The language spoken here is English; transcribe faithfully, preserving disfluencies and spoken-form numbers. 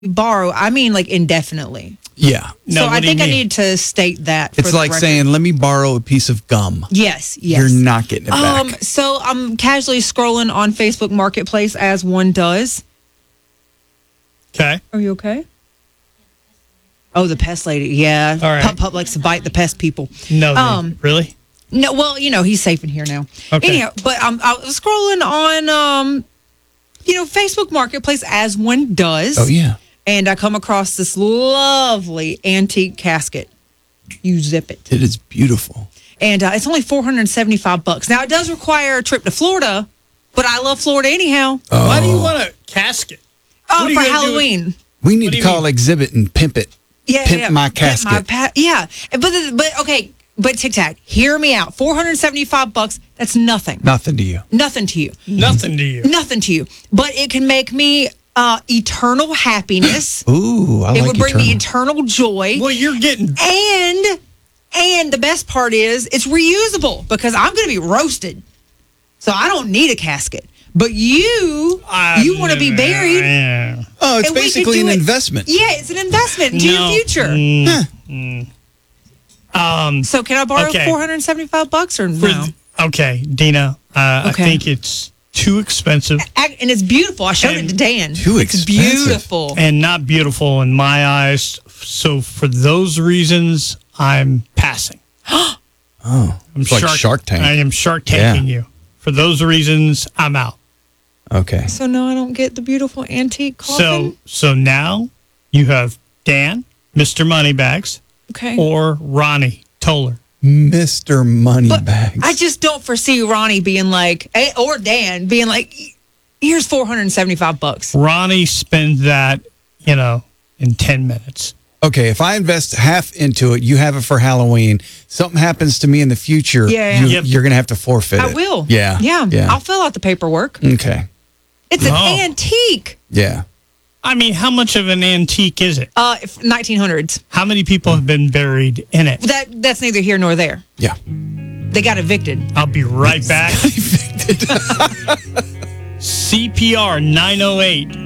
borrow, I mean like indefinitely. Yeah. No, so what I do you think I mean? need to state that. For It's the like record. saying, let me borrow a piece of gum. Yes, yes. You're not getting it back. Um, so I'm casually scrolling on Facebook Marketplace as one does. Okay. Are you okay? Oh, the pest lady. Yeah. All right. Pup Pup likes to bite the pest people. No, Um, really? No, well, you know, he's safe in here now. Okay. Anyhow, but um, I was scrolling on, um, you know, Facebook Marketplace as one does. Oh, yeah. And I come across this lovely antique casket. You zip it. It is beautiful. And uh, it's only four hundred seventy-five bucks. Now, it does require a trip to Florida, but I love Florida anyhow. Oh. Why do you want a casket? Oh, What are you for gonna do with- Halloween. We What need do to you call mean? Exhibit and pimp it. Yeah, Pimp yeah. my Pimp casket. my pa- yeah. But, but, okay, but Tic Tac, hear me out. four hundred seventy-five bucks, that's nothing. Nothing to you. Nothing to you. Nothing to you. Nothing to you. But it can make me uh, eternal happiness. Ooh, I it like would bring eternal. me eternal joy. Well, you're getting. And and the best part is it's reusable because I'm going to be roasted. So I don't need a casket. But you, you want to be buried. Yeah. Oh, it's and we could basically do an it- investment. Yeah, it's an investment into No. your future. Mm, Huh. mm. Um. So can I borrow Okay. four hundred seventy-five bucks or for no? th- okay, Dina. Uh, Okay. I think it's too expensive Ac- And it's beautiful. I showed And it to Dan. Too it's expensive. beautiful. and not beautiful in my eyes. So for those reasons, I'm passing. Oh, I'm it's like Shark Tank. I am Shark Tanking you. For those reasons, I'm out. Okay. So no, I don't get the beautiful antique So coffin. so now you have Dan, Mister Moneybags, Okay. or Ronnie Toller. Mister But Moneybags. I just don't foresee Ronnie being like, eh, or Dan being like, here's four hundred seventy-five bucks. Ronnie spends that, you know, in ten minutes. Okay, if I invest half into it, you have it for Halloween. Something happens to me in the future, Yeah, yeah. you, Yep. you're going to have to forfeit I it. will. Yeah. Yeah. Yeah. I'll fill out the paperwork. Okay. It's an Oh. antique. Yeah. I mean, how much of an antique is it? Uh, if- nineteen hundreds. How many people have been buried in it? That that's neither here nor there. Yeah. They got evicted. I'll be right back. C P R nine oh eight